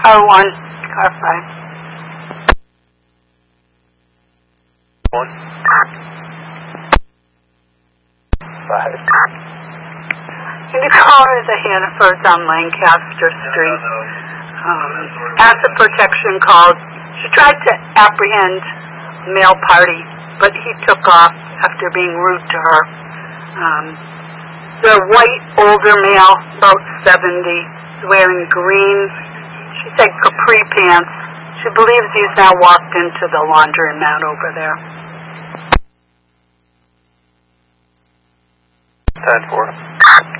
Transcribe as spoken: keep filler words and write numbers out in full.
car one, car five. One. Five. In the car is a Hannaford's on Lancaster Street. Um, asset protection called. She tried to apprehend a male party, but he took off after being rude to her. Um, the white older male, about seventy, wearing green, she said capri pants. She believes he's now walked into the laundromat over there. Ten four.